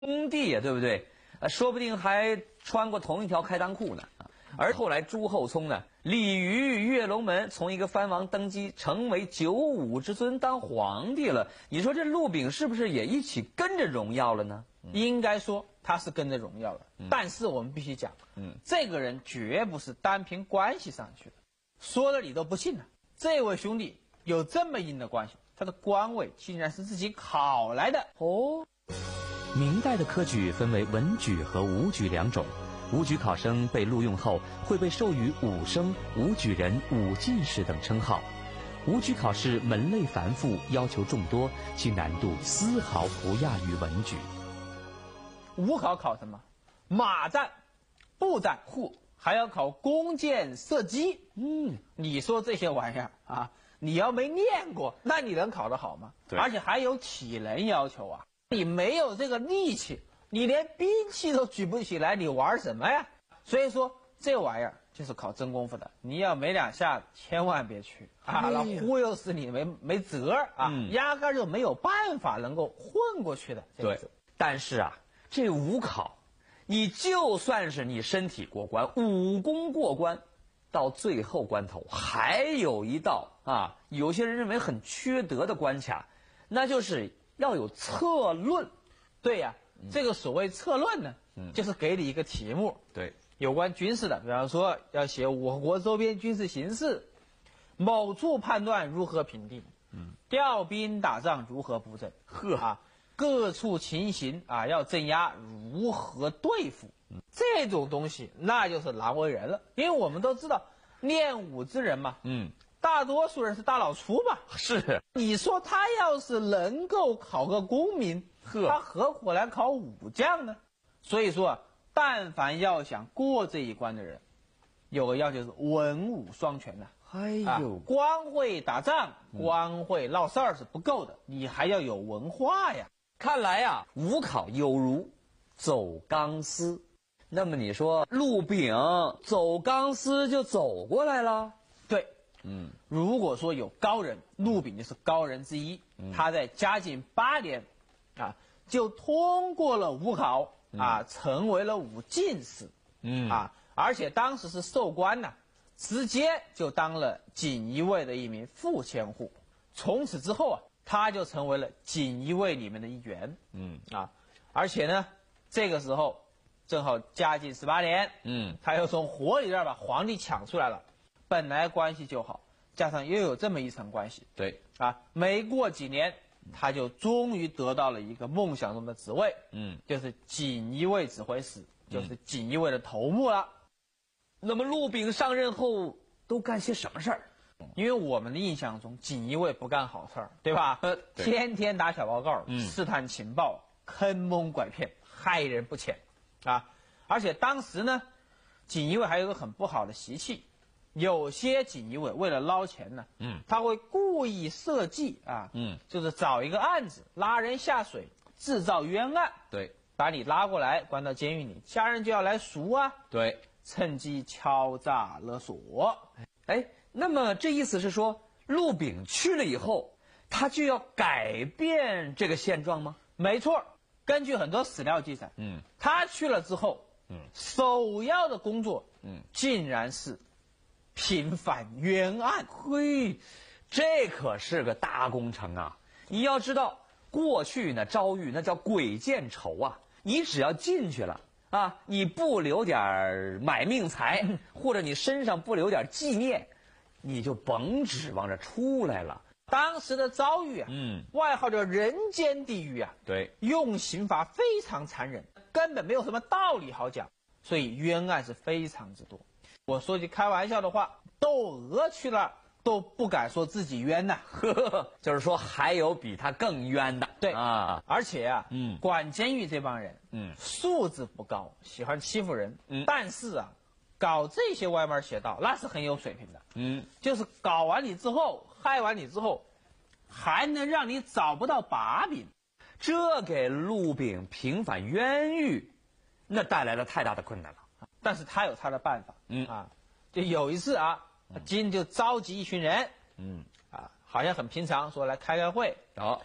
兄弟呀，对不对？说不定还穿过同一条开裆裤呢。而后来朱厚熜呢，鲤鱼跃龙门，从一个藩王登基，成为95之尊，当皇帝了。你说这陆炳是不是也一起跟着荣耀了呢？ 应该说他是跟着荣耀了，但是我们必须讲，这个人绝不是单凭关系上去的，说了你都不信了。这位兄弟有这么硬的关系，他的官位竟然是自己考来的哦。 明代的科举分为文举和武举两种。武举考生被录用后，会被授予武生、武举人、武进士等称号。武举考试门类繁复，要求众多，其难度丝毫不亚于文举。 武考考什么？马战、步战，还要考弓箭、射击。你说这些玩意儿啊，你要没练过，那你能考得好吗？ 对， 而且还有体能要求啊，你没有这个力气。你连兵器都举不起来，你玩什么呀？所以说这玩意儿就是考真功夫的，你要没两下千万别去啊，那忽悠死你没辙啊，压根儿就没有办法能够混过去的。 对，但是啊，这武考，你就算是你身体过关，武功过关，到最后关头还有一道啊，有些人认为很缺德的关卡，那就是要有策论。 对呀。这个所谓策论呢，就是给你一个题目， 对， 有关军事的，比方说要写我国周边军事形势，某处判断如何平定，调兵打仗如何布阵，各处情形啊要镇压如何对付，这种东西那就是难为人了，因为我们都知道练武之人嘛，大多数人是大老粗嘛， 是， 你说他要是能够考个功名。他何苦来考武将呢？所以说啊，但凡要想过这一关的人，有个要求是文武双全的。光会打仗、光会闹事儿是不够的，你还要有文化呀。 看来呀，武考有如走钢丝。那么你说陆炳走钢丝就走过来了？ 对，如果说有高人，陆炳就是高人之一。他在嘉靖8年。就通过了武考成为了武进士，而且当时是授官直接就当了锦衣卫的一名副千户，从此之后他就成为了锦衣卫里面的一员，而且呢，这个时候正好嘉靖18年，他又从火里边把皇帝抢出来了，本来关系就好，加上又有这么一层关系， 对没过几年。他就终于得到了一个梦想中的职位，就是锦衣卫指挥使，就是锦衣卫的头目了。 那么陆炳上任后都干些什么事儿？ 因为我们的印象中，锦衣卫不干好事儿，对吧？天天打小报告，试探情报，坑蒙拐骗，害人不浅而且当时呢，锦衣卫还有个很不好的习气。有些锦衣卫为了捞钱呢，他会故意设计就是找一个案子拉人下水，制造冤案， 对， 把你拉过来关到监狱里，家人就要来赎对， 趁机敲诈勒索。 那么这意思是说，陆炳去了以后，他就要改变这个现状吗？ 没错，根据很多史料记载，他去了之后，首要的工作，竟然是平反冤案。 这可是个大工程啊！你要知道，过去呢遭遇那叫鬼见愁你只要进去了你不留点买命财，或者你身上不留点纪念，你就甭指望着出来了。 当时的遭遇外号叫人间地狱对， 用刑罚非常残忍，根本没有什么道理好讲，所以冤案是非常之多。我说句开玩笑的话，窦娥去了都不敢说自己冤就是说还有比他更冤的。 对而且管监狱这帮人素质不高，喜欢欺负人，但是搞这些歪门邪道那是很有水平的，就是搞完你之后，害完你之后，还能让你找不到把柄， 这给陆炳平反冤狱那带来了太大的困难了。 但是他有他的办法，就有一次金就召集一群人，好像很平常，说来开会，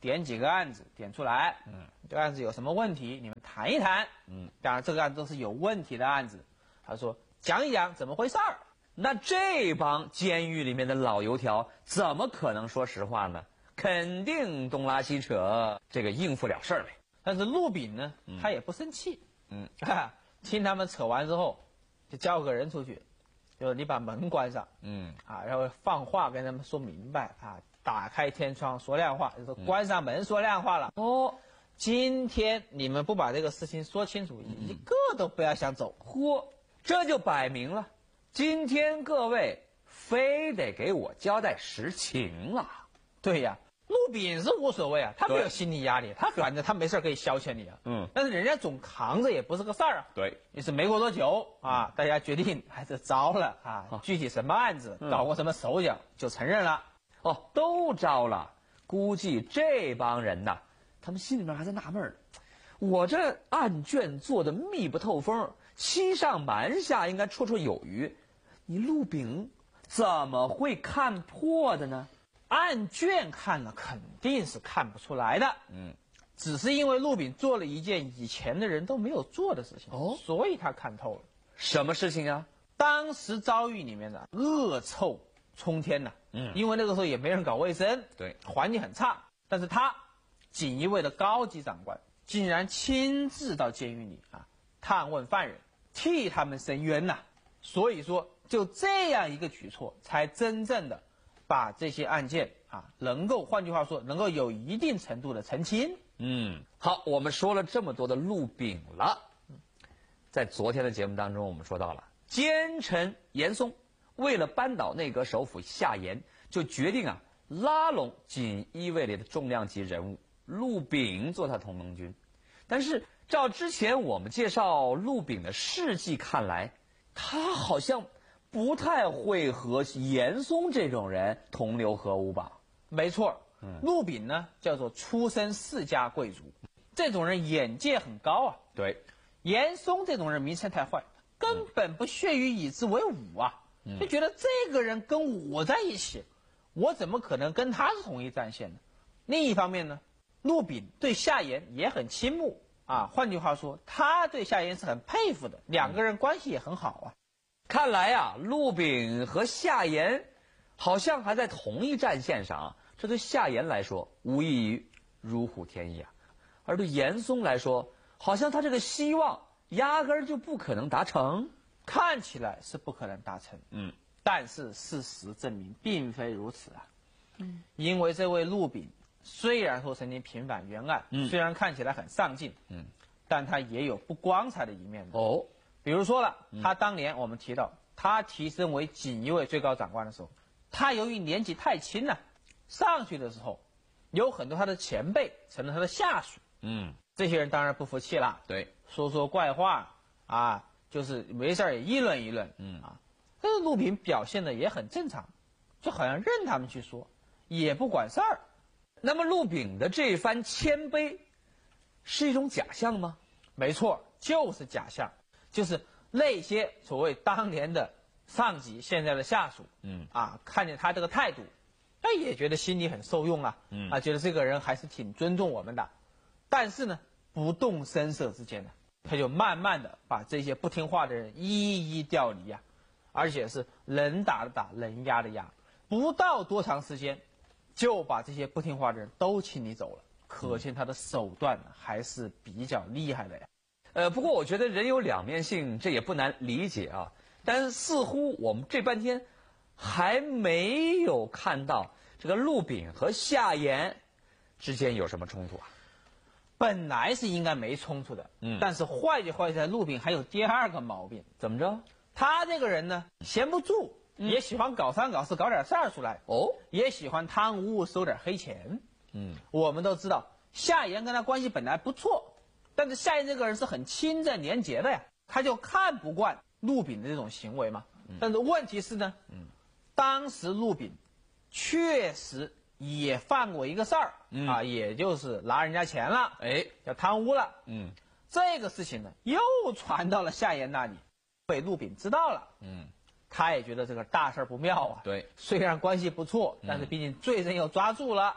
点几个案子点出来，这个案子有什么问题，你们谈一谈，当然这个案子都是有问题的案子，他说讲一讲怎么回事儿。 那这帮监狱里面的老油条怎么可能说实话呢？肯定东拉西扯，这个应付了事儿呗。 但是陆炳呢，他也不生气，听他们扯完之后，就叫个人出去，就是你把门关上，然后放话跟他们说明白啊，打开天窗说亮话，就是关上门说亮话了。今天你们不把这个事情说清楚，一个都不要想走。 这就摆明了，今天各位非得给我交代实情了。 对呀，陆炳是无所谓啊，他没有心理压力，他反正他没事可以消遣你啊。但是人家总扛着也不是个事儿啊。 对， 也是没过多久啊，大家决定还是招了啊，具体什么案子，搞过什么手脚就承认了。 都招了，估计这帮人呐，他们心里面还在纳闷儿，我这案卷做的密不透风，欺上瞒下应该绰绰有余，你陆炳怎么会看破的呢？ 案卷看了肯定是看不出来的，只是因为陆炳做了一件以前的人都没有做的事情，所以他看透了。 什么事情啊？ 当时遭遇里面的恶臭冲天呐，因为那个时候也没人搞卫生， 对， 环境很差，但是他锦衣卫的高级长官竟然亲自到监狱里探问犯人，替他们伸冤呐，所以说就这样一个举措，才真正的把这些案件能够，换句话说，能够有一定程度的澄清。 好，我们说了这么多的陆炳了，在昨天的节目当中，我们说到了奸臣严嵩为了扳倒内阁首辅夏言，就决定拉拢锦衣卫里的重量级人物陆炳做他同盟军。但是照之前我们介绍陆炳的事迹看来，他好像不太会和严嵩这种人同流合污吧？ 没错，陆炳呢叫做出身世家贵族，这种人眼界很高啊。 对， 严嵩这种人名声太坏，根本不屑于以之为伍啊，就觉得这个人跟我在一起，我怎么可能跟他是同一战线呢？另一方面呢，陆炳对夏言也很倾慕换句话说，他对夏言是很佩服的，两个人关系也很好啊。 看来陆炳和夏言好像还在同一战线上这对夏言来说无异于如虎添翼而对严嵩来说，好像他这个希望压根儿就不可能达成。 看起来是不可能达成，但是事实证明并非如此因为这位陆炳虽然说曾经平反冤案，虽然看起来很上进，但他也有不光彩的一面比如说了，他当年我们提到他提升为锦衣卫最高长官的时候，他由于年纪太轻了，上去的时候有很多他的前辈成了他的下属，这些人当然不服气了， 对， 说怪话就是没事也议论议论，但是陆炳表现的也很正常，就好像任他们去说，也不管事儿。 那么陆炳的这番谦卑是一种假象吗？ 没错，就是假象，就是那些所谓当年的上级现在的下属，看见他这个态度，他也觉得心里很受用觉得这个人还是挺尊重我们的，但是呢，不动声色之间呢，他就慢慢的把这些不听话的人一一调离而且是人打的打，人压的压，不到多长时间，就把这些不听话的人都清理走了，可见他的手段还是比较厉害的呀。 不过我觉得人有两面性，这也不难理解但是似乎我们这半天还没有看到这个陆炳和夏言之间有什么冲突本来是应该没冲突的，但是坏就坏在陆炳还有第二个毛病。 怎么着？ 他这个人呢，闲不住，也喜欢搞三搞四，搞点事儿出来也喜欢贪污，收点黑钱。我们都知道夏言跟他关系本来不错，但是夏言这个人是很清正廉洁的呀，他就看不惯陆炳的这种行为嘛。但是问题是呢，当时陆炳确实也犯过一个事儿也就是拿人家钱了，要贪污了。这个事情呢又传到了夏言那里，被陆炳知道了。他也觉得这个大事不妙对， 虽然关系不错，但是毕竟罪人又抓住了，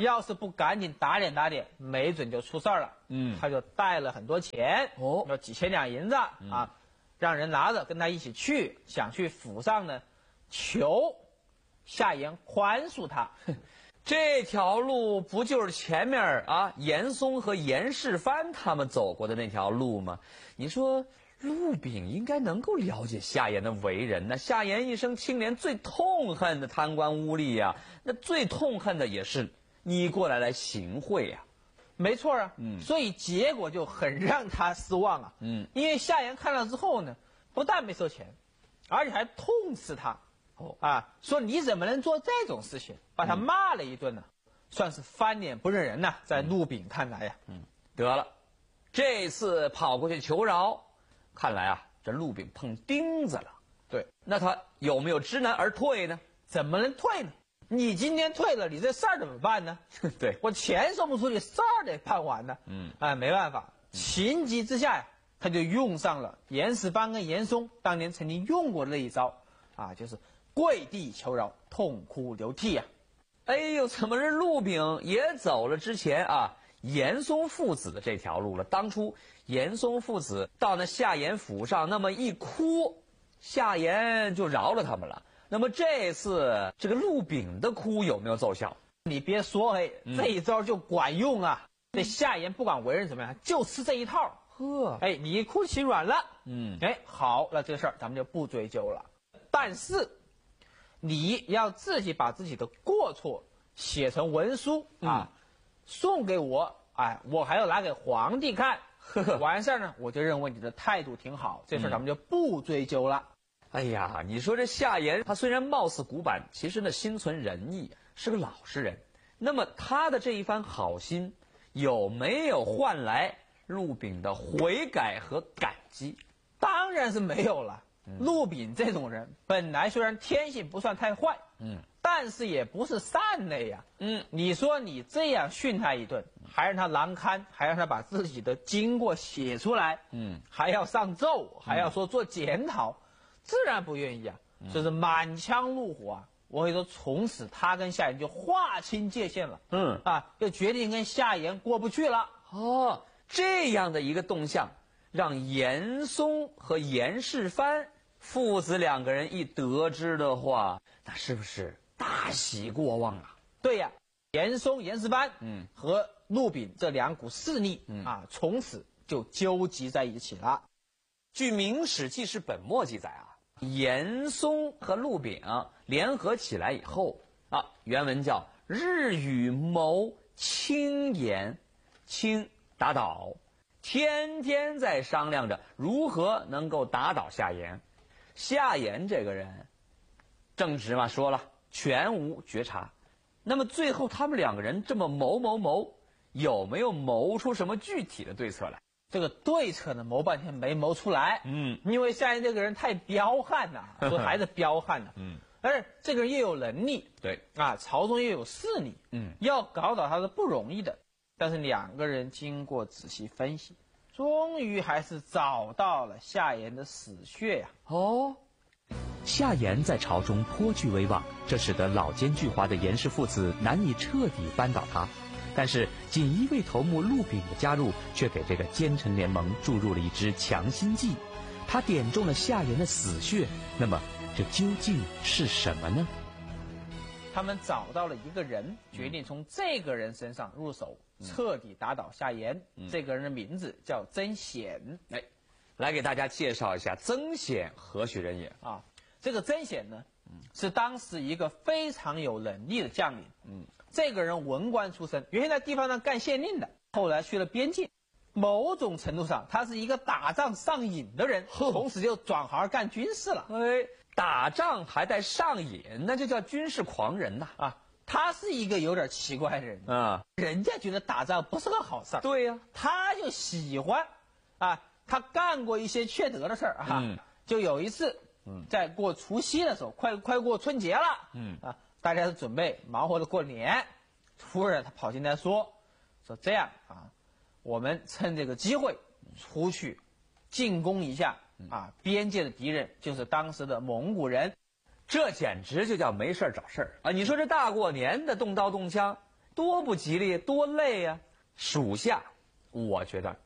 要是不赶紧打点打点，没准就出事儿了。他就带了很多钱，有几千两银子啊，让人拿着跟他一起去，想去府上呢，求夏言宽恕他。 这条路不就是前面啊严嵩和严世蕃他们走过的那条路吗？你说陆炳应该能够了解夏言的为人呢。夏言一生清廉，最痛恨的贪官污吏呀，那最痛恨的也是你过来行贿呀。 没错啊，所以结果就很让他失望啊。因为夏言看了之后呢，不但没收钱，而且还痛斥他。说你怎么能做这种事情，把他骂了一顿呢，算是翻脸不认人呐。在陆炳看来呀， 得了，这次跑过去求饶，看来啊，这陆炳碰钉子了。 对， 那他有没有知难而退呢？ 怎么能退呢？你今天退了，你这事儿怎么办呢？ 对， 我钱送不出去，事儿得办完呢。没办法，情急之下呀，他就用上了严世蕃跟严嵩当年曾经用过的那一招就是跪地求饶，痛哭流涕呀。 哎呦，怎么这陆炳也走了之前严嵩父子的这条路了？当初严嵩父子到那夏言府上那么一哭，夏言就饶了他们了。那么这次这个陆炳的哭有没有奏效？ 你别说，这一招就管用啊！这夏言不管为人怎么样，就吃这一套。你一哭起软了，好，那这个事儿咱们就不追究了。但是你要自己把自己的过错写成文书送给我，我还要拿给皇帝看。完事儿呢，我就认为你的态度挺好，这事儿咱们就不追究了。 哎呀，你说这夏言他虽然貌似古板，其实呢心存仁义，是个老实人。那么他的这一番好心有没有换来陆炳的悔改和感激？ 当然是没有了。陆炳这种人本来虽然天性不算太坏，但是也不是善类呀。你说你这样训他一顿，还让他难堪，还让他把自己的经过写出来，还要上奏，还要说做检讨，自然不愿意啊。这是满腔怒火啊！我会说，从此他跟夏言就划清界限了。就决定跟夏言过不去了。 这样的一个动向，让严嵩和严世蕃父子两个人一得知的话，那是不是大喜过望啊？ 对呀，严嵩、严世蕃和陆炳这两股势力从此就纠集在一起了。 据《明史记事本末》记载严嵩和陆炳联合起来以后原文叫日与谋轻言，轻打倒，天天在商量着如何能够打倒夏言。夏言这个人正直嘛，说了全无觉察。那么最后他们两个人这么谋，有没有谋出什么具体的对策来？ 这个对策呢，谋半天没谋出来。因为夏言这个人太彪悍了，说还是彪悍的。但是这个人又有能力， 对朝中又有势力，要搞倒他是不容易的。但是两个人经过仔细分析，终于还是找到了夏言的死穴呀。 夏言在朝中颇具威望，这使得老奸巨猾的严氏父子难以彻底扳倒他。但是锦衣卫头目陆炳的加入，却给这个奸臣联盟注入了一支强心剂。他点中了夏言的死穴，那么这究竟是什么呢？ 他们找到了一个人，决定从这个人身上入手，彻底打倒夏言。这个人的名字叫曾显。 来给大家介绍一下曾显何许人也这个曾显呢，是当时一个非常有能力的将领。这个人文官出身，原先在地方上干县令的，后来去了边境。某种程度上，他是一个打仗上瘾的人，从此就转行干军事了。 打仗还带上瘾，那就叫军事狂人呐！ 他是一个有点奇怪的人人家觉得打仗不是个好事儿， 对呀， 他就喜欢他干过一些缺德的事儿就有一次在过除夕的时候，快过春节了大家是准备忙活着过年，突然他跑进来说这样我们趁这个机会出去进攻一下边界的敌人，就是当时的蒙古人。 这简直就叫没事找事儿你说这大过年的动刀动枪， 多不吉利，多累呀！属下，我觉得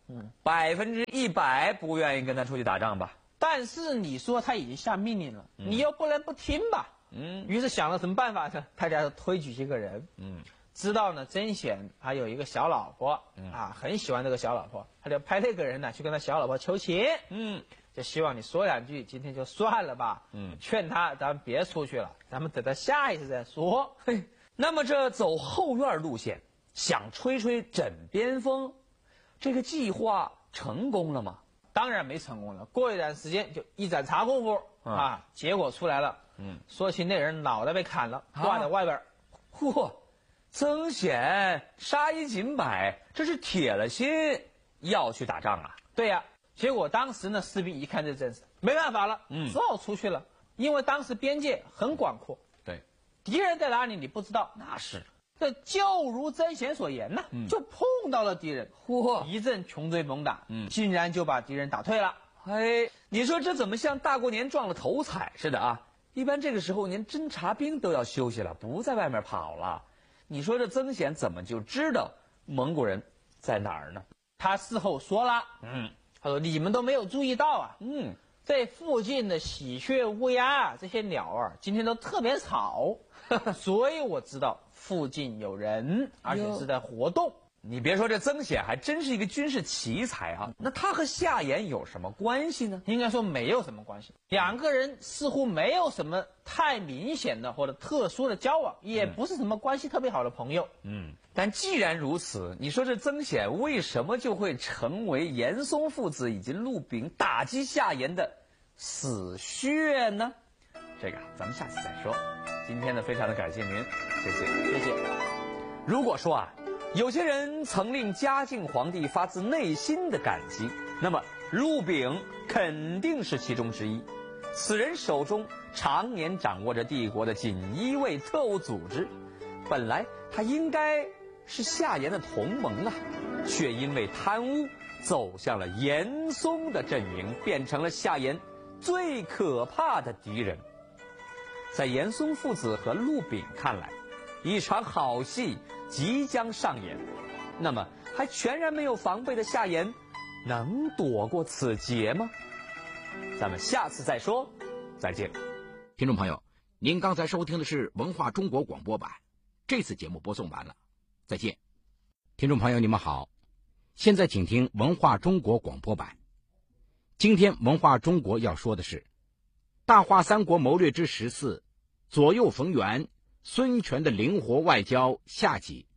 ，100%不愿意跟他出去打仗吧。 但是你说他已经下命令了，你又不能不听吧？于是想了什么办法呢？大家就推举一个人，知道呢曾显还有一个小老婆，很喜欢这个小老婆，他就派那个人呢去跟他小老婆求情，就希望你说两句，今天就算了吧，劝他咱们别出去了，咱们等到下一次再说。 嘿，那么这走后院路线，想吹吹枕边风，这个计划成功了吗？ 当然没成功了，过一段时间就一盏茶功夫结果出来了，说起那人脑袋被砍了，挂在外边。 嚯，曾显杀一儆百，这是铁了心要去打仗啊？ 对呀，结果当时呢，士兵一看这阵势，没办法了，只好出去了，因为当时边界很广阔， 对， 敌人在哪里你不知道， 那是。 这就如曾显所言呐，就碰到了敌人，一阵穷追猛打，竟然就把敌人打退了。 哎，你说这怎么像大过年撞了头彩似的啊？一般这个时候连侦察兵都要休息了，不在外面跑了。你说这曾显怎么就知道蒙古人在哪儿呢？ 他事后说了，他说你们都没有注意到啊，这附近的喜鹊、乌鸦这些鸟今天都特别吵，所以我知道附近有人，而且是在活动。 你别说，这曾显还真是一个军事奇才啊！那他和夏言有什么关系呢？ 应该说没有什么关系，两个人似乎没有什么太明显的或者特殊的交往，也不是什么关系特别好的朋友。 但既然如此，你说这曾显为什么就会成为严嵩父子以及陆炳打击夏言的死穴呢？这个咱们下次再说。今天呢，非常的感谢您，谢谢。如果说有些人曾令嘉靖皇帝发自内心的感激，那么陆炳肯定是其中之一。此人手中常年掌握着帝国的锦衣卫特务组织，本来他应该是夏言的同盟却因为贪污走向了严嵩的阵营，变成了夏言最可怕的敌人。在严嵩父子和陆炳看来，一场好戏即将上演，那么还全然没有防备的夏言能躲过此劫吗？咱们下次再说，再见。 听众朋友，您刚才收听的是文化中国广播版，这次节目播送完了，再见。听众朋友你们好，现在请听文化中国广播版。今天文化中国要说的是大话三国谋略之14，左右逢源，孙权的灵活外交下集。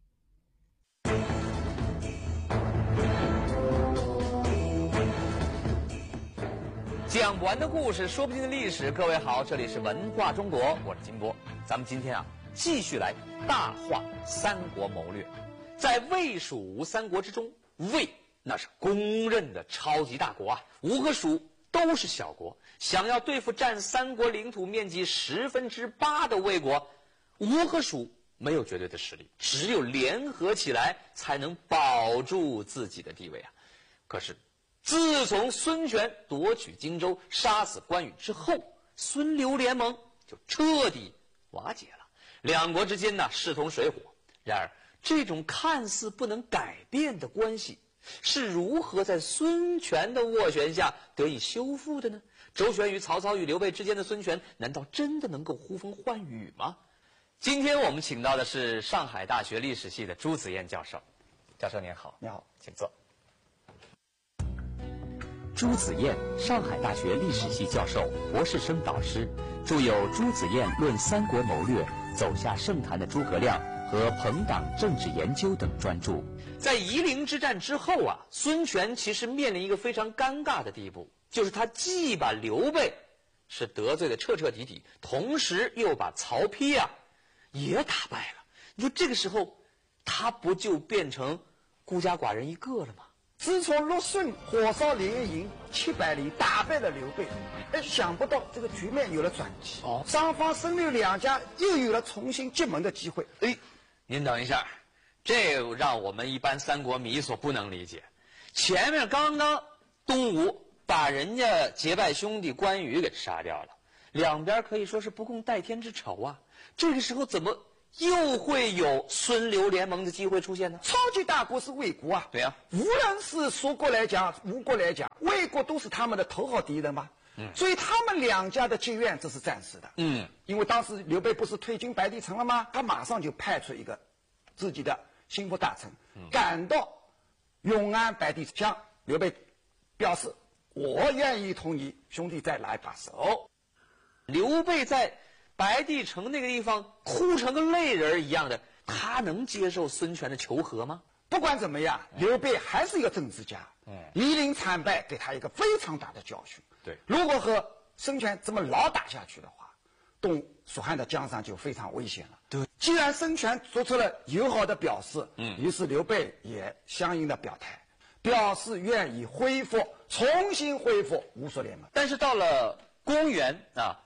讲不完的故事，说不尽的历史。各位好，这里是文化中国，我是金波。咱们今天继续来大话三国谋略。在魏蜀吴三国之中，魏那是公认的超级大国吴和蜀都是小国，想要对付占三国领土面积8%的魏国，吴和蜀没有绝对的实力，只有联合起来才能保住自己的地位可是自从孙权夺取荆州，杀死关羽之后，孙刘联盟就彻底瓦解了。两国之间势同水火。然而这种看似不能改变的关系是如何在孙权的斡旋下得以修复的呢？周旋于曹操与刘备之间的孙权，难道真的能够呼风唤雨吗？今天我们请到的是上海大学历史系的朱子燕教授。教授您好。 你好， 请坐。 朱子燕，上海大学历史系教授、博士生导师，著有《朱子燕论三国谋略》《走下圣坛的诸葛亮》和《朋党政治研究》等专著。 在夷陵之战之后孙权其实面临一个非常尴尬的地步，就是他既把刘备是得罪的彻彻底底，同时又把曹丕也打败了。你说这个时候他不就变成孤家寡人一个了吗？ 自从陆逊火烧连营700里打败了刘备，想不到这个局面有了转机，双方孙刘两家又有了重新结盟的机会。 您等一下，这让我们一般三国迷所不能理解。前面刚刚东吴把人家结拜兄弟关羽给杀掉了，两边可以说是不共戴天之仇这个时候怎么又会有孙刘联盟的机会出现呢？ 超级大国是魏国啊， 对啊， 无论是蜀国来讲，吴国来讲，魏国都是他们的头号敌人嘛。所以他们两家的结怨这是暂时的。因为当时刘备不是退军白帝城了吗？他马上就派出一个自己的心腹大臣，赶到永安白帝城，向刘备表示我愿意同你兄弟再来一把手。 刘备在白帝城那个地方哭成个泪人一样的，他能接受孙权的求和吗？ 不管怎么样，刘备还是一个政治家。夷陵惨败给他一个非常大的教训。 对， 如果和孙权这么老打下去的话，东蜀汉的江山就非常危险了。 对， 既然孙权做出了友好的表示，于是刘备也相应的表态，表示愿意重新恢复吴蜀联盟。 但是到了公元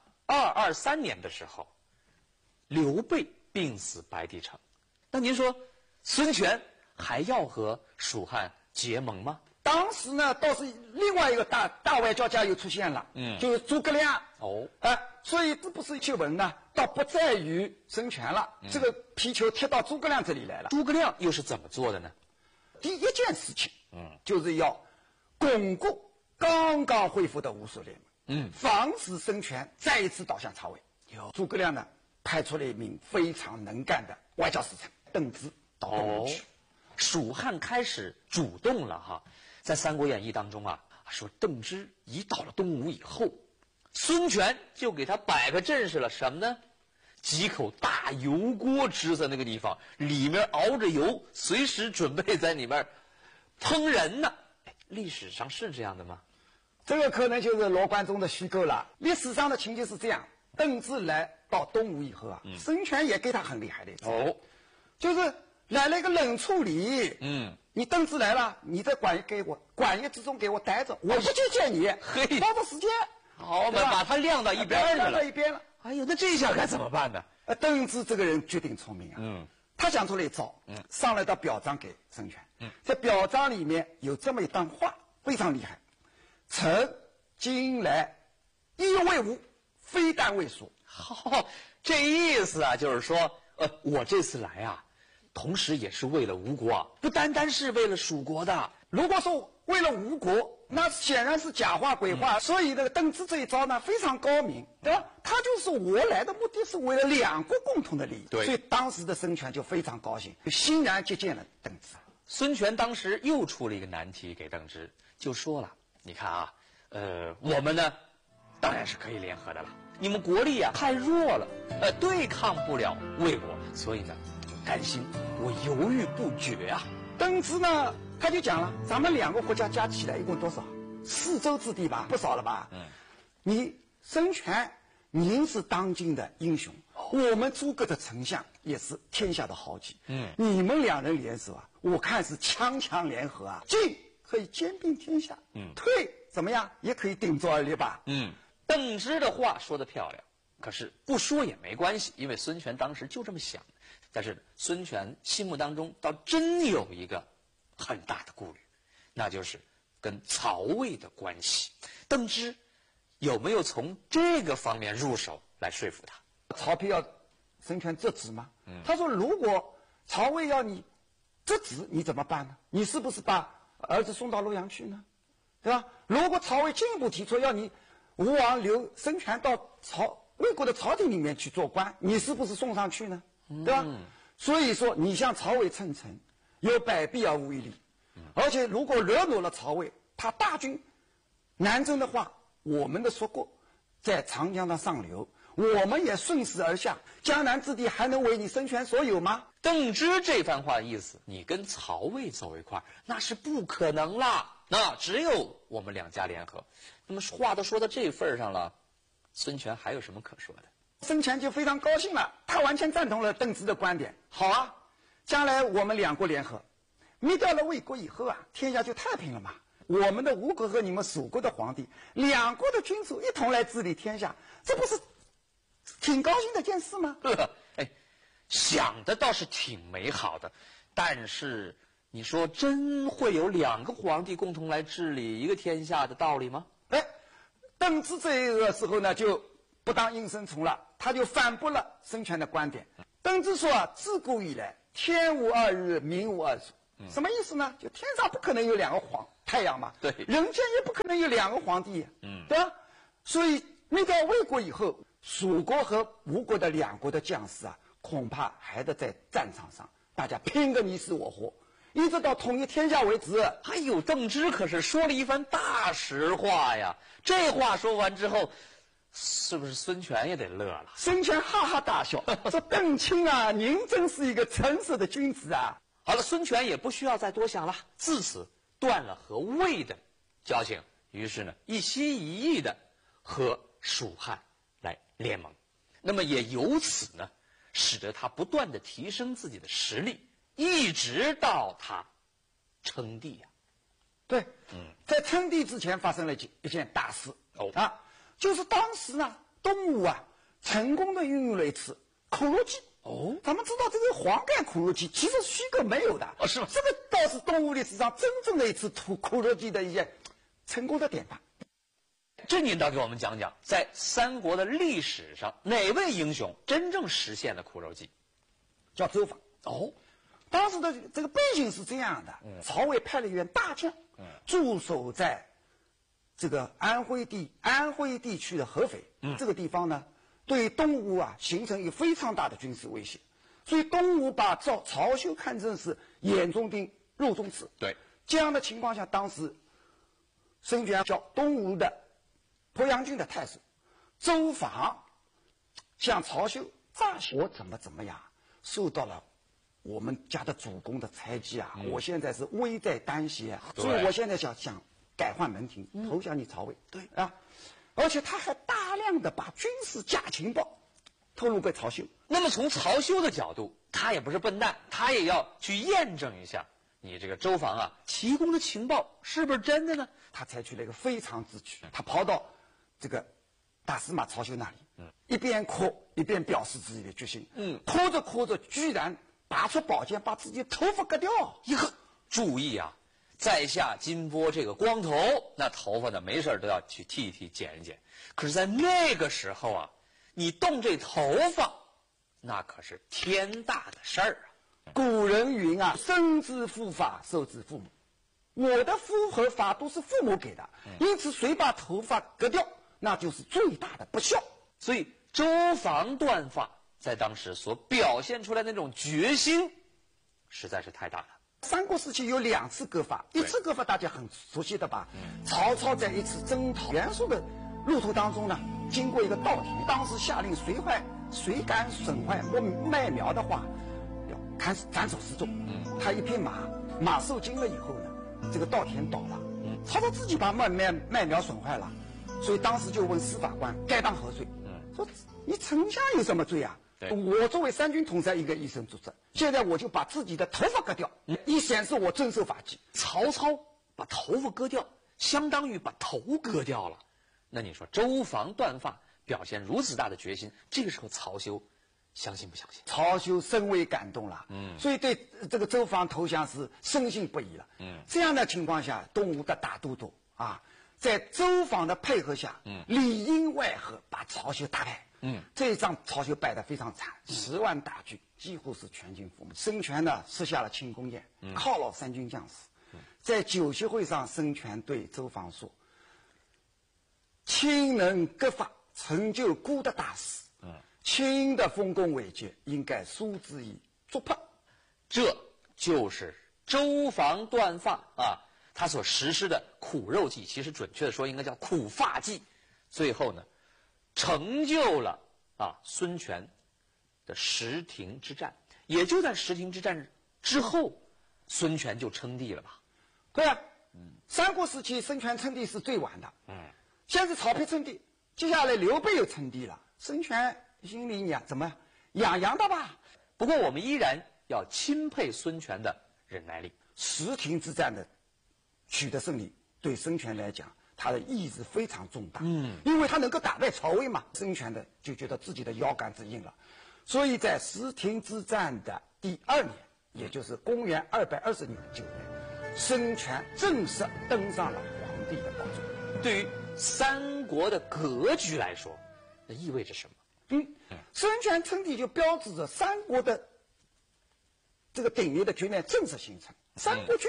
223年的时候，刘备病死白帝城，那您说孙权还要和蜀汉结盟吗？ 当时呢，倒是另外一个大外交家又出现了，就是诸葛亮。所以这不是旧闻呢，倒不在于孙权了，这个皮球踢到诸葛亮这里来了。 诸葛亮又是怎么做的呢？ 第一件事情，就是要巩固刚刚恢复的吴蜀联盟，防止孙权再一次倒向曹魏。诸葛亮呢，派出了一名非常能干的外交使臣邓芝到东吴去。 蜀汉开始主动了哈。在《三国演义》当中说邓芝一到了东吴以后，孙权就给他摆个阵势了，什么呢？几口大油锅支在那个地方，里面熬着油，随时准备在里面烹人呢。历史上是这样的吗？ 这个可能就是罗贯中的虚构了。历史上的情节是这样：邓芝来到东吴以后孙权也给他很厉害的就是来了一个冷处理。你邓芝来了，你在馆驿之中给我待着，我不去见你，包着时间。 好，把他晾到一边去了。 晾到一边了。 哎呦，那这下该怎么办呢？ 邓芝这个人绝顶聪明他想出了一招，上来到表彰给孙权。在表彰里面有这么一段话，非常厉害：臣今来亦为吴，非但为蜀。 这意思就是说，我这次来同时也是为了吴国不单单是为了蜀国的。 如果说为了吴国，那显然是假话鬼话。所以这个邓芝这一招呢非常高明，对吧？他就是我来的目的是为了两国共同的利益。 对， 所以当时的孙权就非常高兴，就欣然接见了邓芝。 孙权当时又出了一个难题给邓芝，就说了：你看我们呢当然是可以联合的了，你们国力太弱了，对抗不了魏国，所以呢甘心我犹豫不决邓芝呢他就讲了，咱们两个国家加起来一共多少？4州之地吧，不少了吧？你孙权您是当今的英雄，我们诸葛的丞相也是天下的豪杰。你们两人联手我看是强强联合进可以兼并天下，退怎么样也可以鼎足而立吧。 邓芝的话说得漂亮，可是不说也没关系，因为孙权当时就这么想。但是孙权心目当中倒真有一个很大的顾虑，那就是跟曹魏的关系。邓芝有没有从这个方面入手来说服他？ 曹丕要孙权折职吗？他说如果曹魏要你折职，你怎么办呢？你是不是把儿子送到洛阳去呢？对吧？如果曹魏进一步提出要你吴王留孙权到魏国的朝廷里面去做官，你是不是送上去呢？对吧？所以说你向曹魏称臣，有百弊而无一利。而且如果惹怒了曹魏，他大军南征的话，我们的说过，在长江的上流，我们也顺势而下，江南之地还能为你孙权所有吗？ 邓芝这番话的意思，你跟曹魏走一块儿，那是不可能啦，那只有我们两家联合。那么话都说到这份上了，孙权还有什么可说的？ 孙权就非常高兴了，他完全赞同了邓芝的观点。好啊，将来我们两国联合，灭掉了魏国以后天下就太平了嘛。我们的吴国和你们蜀国的皇帝，两国的君主一同来治理天下，这不是挺高兴的一件事吗？ 想的倒是挺美好的，但是你说真会有两个皇帝共同来治理一个天下的道理吗？ 邓芝这个时候呢就不当应声虫了，他就反驳了孙权的观点。 邓芝说啊，自古以来天无二日，民无二主。什么意思呢？就天上不可能有两个太阳嘛， 对， 人间也不可能有两个皇帝，对吧？所以灭掉魏国以后，蜀国和吴国的两国的将士啊，恐怕还得在战场上大家拼个你死我活，一直到统一天下为止。 哎呦，邓芝可是说了一番大实话呀！这话说完之后，是不是孙权也得乐了？ 孙权哈哈大笑，说：“邓卿啊，您真是一个诚实的君子啊！” 好了，孙权也不需要再多想了，自此断了和魏的交情，于是呢，一心一意的和蜀汉来联盟。那么也由此呢，使得他不断的提升自己的实力，一直到他称帝呀。 对，在称帝之前发生了一件大事就是当时呢，东吴啊成功的运用了一次苦肉计。咱们知道这个黄盖苦肉计其实虚构没有的， 是吗？ 这个倒是东吴历史上真正的一次苦肉计的一件成功的典范。 这您倒给我们讲讲，在三国的历史上，哪位英雄真正实现了苦肉计？ 叫周访。当时的这个背景是这样的，曹魏派了一员大将，驻守在这个安徽地区的合肥，这个地方呢，对东吴啊形成一个非常大的军事威胁，所以东吴把曹休看成是眼中钉、肉中刺。 对， 这样的情况下，当时孙权叫东吴的鄱阳郡的太守周访向曹休诈降，我怎么样受到了我们家的主公的猜忌啊！我现在是危在旦夕啊，所以我现在想改换门庭，投降你曹魏。对啊，而且他还大量的把军事假情报透露给曹休。 那么从曹休的角度，他也不是笨蛋，他也要去验证一下你这个周访啊提供的情报是不是真的呢？ 他采取了一个非常之举，他跑到这个大司马曹休那里，一边哭一边表示自己的决心。哭着哭着，居然拔出宝剑把自己的头发割掉。 注意啊，在下金波这个光头，那头发呢没事都要去剃一剃、剪一剪。可是，在那个时候啊，你动这头发，那可是天大的事儿啊！ 古人云啊，生之父法，受之父母。我的肤和发都是父母给的，因此谁把头发割掉，那就是最大的不孝。 所以周访断发在当时所表现出来的那种决心，实在是太大了。 三国时期有2次割发，一次割发大家很熟悉的吧？曹操在一次征讨袁术的路途当中呢，经过一个稻田，当时下令谁敢损坏或麦苗的话，要斩首示众。他一匹马受惊了以后呢，这个稻田倒了，曹操自己把麦苗损坏了，所以当时就问司法官该当何罪？说你丞相有什么罪啊？我作为3军统帅一个以身作则，现在我就把自己的头发割掉，以显示我遵守法纪。 曹操把头发割掉，相当于把头割掉了。那你说周访断发表现如此大的决心，这个时候曹休相信不相信？ 曹休深为感动了，所以对这个周访投降是深信不疑了。这样的情况下，东吴的大都督啊，在周访的配合下，里应外合把曹休打败。这一仗曹休败得非常惨，10万大军几乎是全军覆没。孙权呢设下了庆功宴，犒劳3军将士。在酒席会上，孙权对周访说：“卿能割发，成就孤的大事。卿的丰功伟绩，应该书之以作帕。” 这就是周访断发啊，他所实施的苦肉计，其实准确的说应该叫苦发计。最后呢，成就了孙权的石亭之战。也就在石亭之战之后，孙权就称帝了吧？ 对啊，三国时期孙权称帝是最晚的。先是曹丕称帝，接下来刘备又称帝了。孙权心里怎么痒痒的吧？ 不过我们依然要钦佩孙权的忍耐力。 石亭之战的取得胜利，对孙权来讲，他的意义是非常重大。因为他能够打败曹魏嘛，孙权的就觉得自己的腰杆子硬了，所以在石亭之战的第2年，也就是公元220年9月，孙权正式登上了皇帝的宝座。 对于三国的格局来说，那意味着什么？ 孙权称帝就标志着三国的这个鼎立的局面正式形成。三国局